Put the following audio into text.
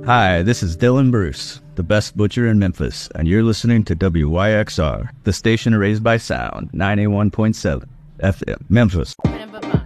Hi, this is Dylan Bruce, the best butcher in Memphis, and you're listening to WYXR, the station raised by sound, 91.7 FM, Memphis.